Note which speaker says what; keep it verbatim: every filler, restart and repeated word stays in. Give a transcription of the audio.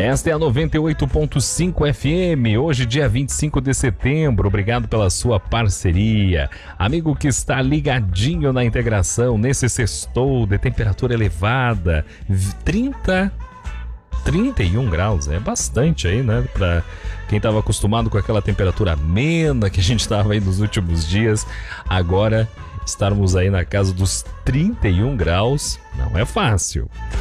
Speaker 1: Esta é a noventa e oito ponto cinco F M, hoje dia vinte e cinco de setembro, obrigado pela sua parceria. Amigo que está ligadinho na integração, nesse sextou de temperatura elevada, trinta, trinta e um graus, é bastante aí, né, para quem estava acostumado com aquela temperatura amena que a gente estava aí nos últimos dias, agora estarmos aí na casa dos trinta e um graus, não é fácil.